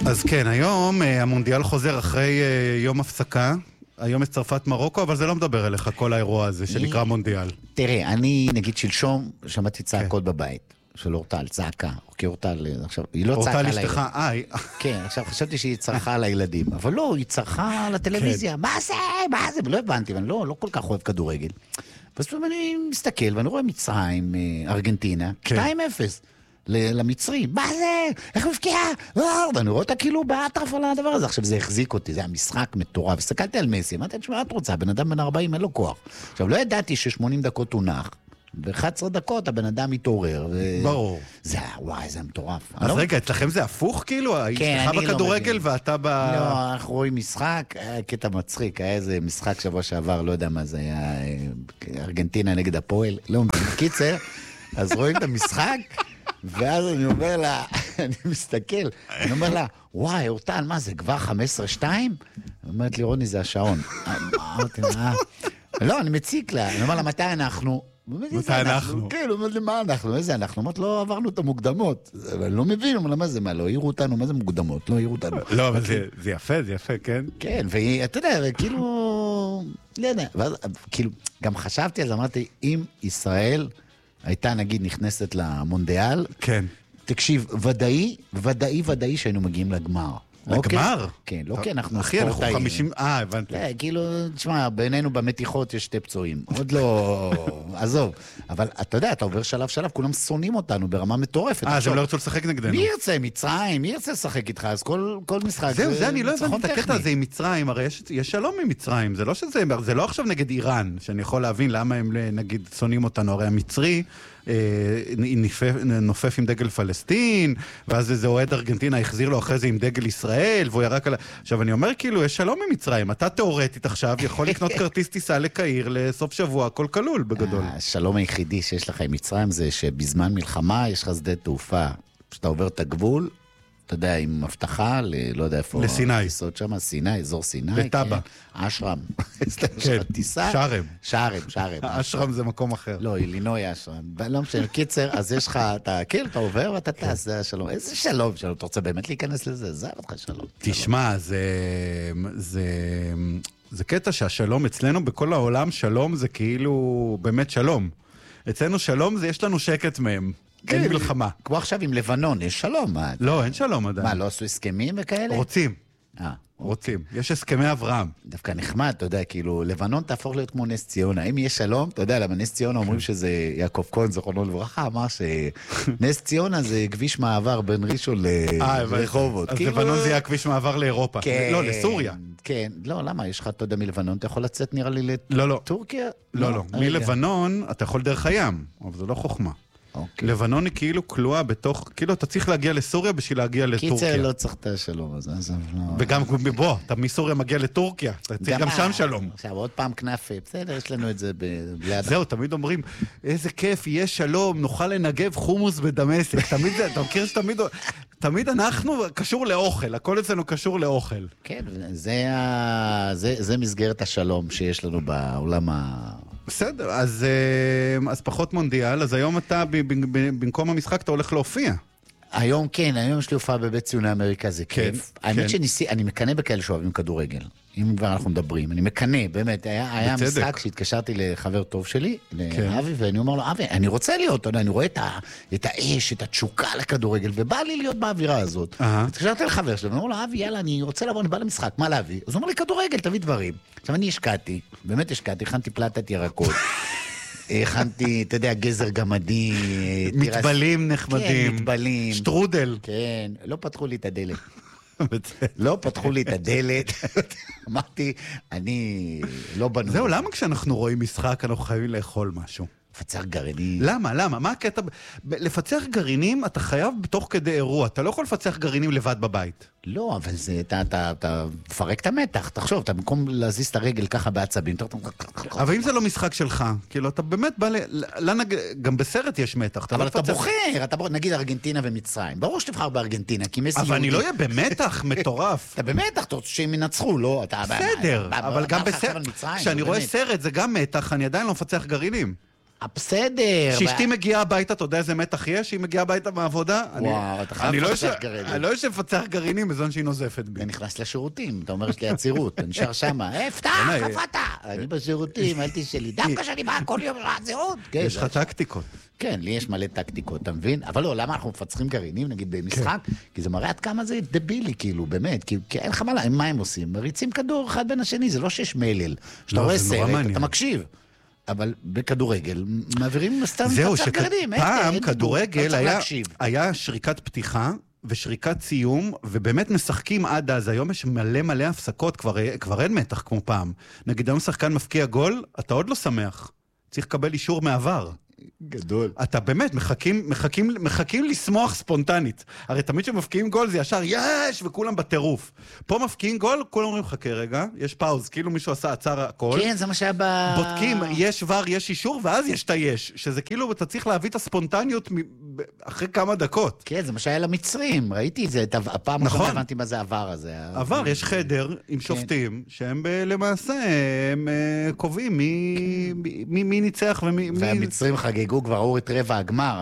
אז כן, היום המונדיאל חוזר אחרי יום הפסקה. היום יש צרפת מרוקו, אבל זה לא מדבר אליך, כל האירוע הזה שנקרא מונדיאל. תראה, אני נגיד שלשום שמעתי צעקות בבית, של אורטל, צעקה. כי אורטל, עכשיו, היא לא צעקה אורטל אשתך, כן, עכשיו חשבתי שהיא צרחה על הילדים, אבל לא, היא צרחה על הטלוויזיה. מה זה? מה זה? ולא הבנתי, ואני לא כל כך אוהב כדורגל. בסוף אני מסתכל, ואני רואה מצרים, ארגנטינה, 2-0. למצרים, מה זה? איך מפקיעה? ואני רואה אותה כאילו באטרף על הדבר הזה. עכשיו זה החזיק אותי, זה היה משחק מטורף. הסתכלתי על מסי, אמרתי, תשמע, את רוצה, בן אדם בן 40 אין לו כוח. עכשיו לא ידעתי ש80 דקות הוא נח, ב-11 דקות הבן אדם מתעורר. ברור. זה, וואי, זה מטורף. אז רגע, אצלכם זה הפוך כאילו? כן, אצלך בכדורגל ואתה ב... לא, אנחנו רואים משחק, קטע מצחיק, היה איזה משחק שבוע שעבר, לא יודע מה זה היה, ארגנטינה נגד הפועל, לא, קיצר, אז רואים את המשחק, ואז אני אומר לה, אני מסתכל, אני אומר לה, וואי, אורטל, מה זה, כבר 15-2? היא אומרת לי, רוני, זה השעון. אמרתי לה, לא, אני מציק לה, אני אומר לה, מתי אנחנו? מתי אנחנו? כן, הוא אומר לי, מה אנחנו? איזה אנחנו? אמרת, לא עברנו את המוקדמות. אבל לא מבין, הוא אומר, מה זה, מה, לא העירו אותנו, מה זה מוקדמות? לא העירו אותנו. לא, אבל זה יפה, זה יפה, כן? כן, ואתה יודע, כאילו, לא יודע, כאילו, גם חשבתי, אז אמרתי, אם ישראל הייתה, נגיד, נכנסת למונדיאל, כן. תקשיב, ודאי שהיינו מגיעים לגמר. לגמר? כן, לא כן, אנחנו אחי, אנחנו 50... הבנתי. כאילו, תשמע, בינינו במתיחות יש 2 פצועים. עוד לא... עזוב. אבל אתה יודע, אתה עובר שלב, כולם שונאים אותנו ברמה מטורפת. אז הם לא ירצו לשחק נגדנו. מי ירצה? מצרים? מי ירצה לשחק איתך? אז כל משחק... זהו, זה אני לא הבנתי את הקטע הזה עם מצרים. הרי יש שלום עם מצרים. זה לא עכשיו נגד איראן, שאני יכול להבין למה הם, נגיד, שונאים אותנו. הרי המצרי נופף עם דגל פלסטין, ואז איזה אוהד ארגנטינה החזיר לו אחרי זה עם דגל ישראל, והוא ירק על... עכשיו אני אומר כאילו, יש שלום עם מצרים, אתה תיאורטית עכשיו יכול לקנות כרטיס טיסה לקהיר לסוף שבוע, הכל כלול בגדול. השלום היחידי שיש לך עם מצרים זה שבזמן מלחמה יש לך שדה תעופה, כשאתה עובר את הגבול, אתה יודע, עם הבטחה, לא יודע איפה... לסיני. טיסות שם, סיני, אזור סיני. לטאבה. אשרם. כן, שרם. אשרם זה מקום אחר. לא, אילינוי אשרם. לא משנה, קיצר, אז יש לך, אתה עובר ואתה טס, זה השלום. איזה שלום, אתה רוצה באמת להיכנס לזה? זה אותך שלום. תשמע, זה קטע שהשלום אצלנו בכל העולם, שלום זה כאילו באמת שלום. אצלנו שלום זה יש לנו שקט מהם. אין מלחמה. כמו עכשיו עם לבנון, יש שלום. לא, אין שלום עדיין. מה, לא עשו הסכמים וכאלה? רוצים. יש הסכמי אברהם. דווקא נחמד, אתה יודע, כאילו, לבנון תהפוך להיות כמו נס ציונה. אם יהיה שלום, אתה יודע, למה נס ציונה אומרים שזה יעקב כהן, זכרונו לברכה, אמר שנס ציונה זה כביש מעבר בין ראשון לרחובות. אז לבנון זה יהיה כביש מעבר לאירופה. לא, לסוריה. כן, לא, למה? יש לך, אתה יודע, מלבנון, אתה יכול לצאת נראה לי לטורקיה? לא. מלבנון אתה יכול דרך הים, אבל זה לא חוכמה. לבנון היא כאילו כלואה בתוך, כאילו אתה צריך להגיע לסוריה בשביל להגיע לטורקיה. קיצר לא צריך את השלום הזה. וגם בוא, אתה מסוריה מגיע לטורקיה, אתה צריך גם שם שלום. עכשיו עוד פעם כנפה, בסדר, יש לנו את זה ביד. זהו, תמיד אומרים, איזה כיף, יהיה שלום, נוכל לנגב חומוס בדמשק. תמיד זה, אתה מכיר שתמיד, תמיד אנחנו קשור לאוכל, הכל אצלנו קשור לאוכל. כן, זה מסגרת השלום שיש לנו בעולם בסדר, אז פחות מונדיאל, אז היום אתה, במקום המשחק, אתה הולך להופיע. היום כן, היום יש לי הופעה בבית ציוני אמריקה, זה כיף. האמת שאני מקנה בכאלה שאוהבים כדורגל. אם כבר אנחנו מדברים, אני מקנה, באמת. היה משחק שהתקשרתי לחבר טוב שלי, לאבי, ואני אומר לו, אבי, אני רוצה להיות, אני רואה את האש, את התשוקה לכדורגל, ובא לי להיות באווירה הזאת. התקשרתי לחבר שלי, ואני אומר לו, אבי, יאללה, אני רוצה לבוא, אני בא למשחק, מה להביא? אז הוא אומר לי, כדורגל, תביא דברים. עכשיו אני השקעתי, באמת השקעתי, הכנתי פלטת ירקות. הכנתי, אתה יודע, גזר גמדי. מתבלים נחמדים. כן, מתבלים. שטרודל. כן, לא פתחו לי את הדלת. לא פתחו לי את הדלת. אמרתי, אני לא בנו. זהו, למה כשאנחנו רואים משחק אנחנו חייבים לאכול משהו? לפצח גרעינים. למה? מה הקטע? לפצח גרעינים אתה חייב בתוך כדי אירוע. אתה לא יכול לפצח גרעינים לבד בבית. לא, אבל זה, אתה מפרק את המתח. תחשוב, אתה במקום להזיז את הרגל ככה בעצבים. אבל אם זה לא משחק שלך, כאילו אתה באמת בא גם בסרת יש מתח. אבל אתה בוחר, נגיד ארגנטינה ומצרים. ברור שתבחר בארגנטינה, כי מסי... אבל אני לא אהיה במתח מטורף. אתה במתח, אתה רוצה שהם ינצחו, לא? בסדר, אבל גם בסרט, כשאני רואה סרט זה גם מתח, אני עדיין לא מפצח גרעינים. בסדר. שאשתי מגיעה הביתה, אתה יודע איזה מתח יש? שהיא מגיעה הביתה מהעבודה? וואו, אתה חייב לפצח גרעינים. אני לא יושב לפצח גרעינים בזמן שהיא נוזפת בי. אני נכנס לשירותים, אתה אומר שלי עצירות, אני נשאר שמה, פתח, איפה אתה? אני בשירותים, אל תשאלי, דווקא שאני בא כל יום לעצירות. יש לך טקטיקות. כן, לי יש מלא טקטיקות, אתה מבין? אבל לא, למה אנחנו מפצחים גרעינים, נגיד, במשחק? כי זה מראה עד כמה זה דבילי, כאילו, באמת, כי אין לך מה הם עושים? מריצים כדור אחד בין השני, זה לא שיש מלל. שאתה רואה סרט, אתה מקשיב. אבל בכדורגל מעבירים סתם פצח גרעינים. פעם כדורגל היה שריקת פתיחה ושריקת סיום, ובאמת משחקים עד אז. היום יש מלא הפסקות, כבר אין מתח כמו פעם. נגיד, היום שחקן מפקיע גול, אתה עוד לא שמח. צריך לקבל אישור מעבר. גדול. אתה באמת, מחכים לשמוח ספונטנית. הרי תמיד שמפקיעים גול זה ישר, יש, וכולם בטירוף. פה מפקיעים גול, כולם אומרים, חכה רגע, יש פאוז, כאילו מישהו עשה עצר הכל. כן, זה מה שהיה בודקים, יש ור, יש אישור, ואז יש את היש. שזה כאילו, אתה צריך להביא את הספונטניות אחרי כמה דקות. כן, זה מה שהיה למצרים, ראיתי את זה, הפעם נכון. הבנתי מה זה עבר הזה. עבר, יש חדר עם שופטים, שהם למעשה, הם קובעים מי ניצח ומי... והמצרים חגגו כבר אור את רבע הגמר,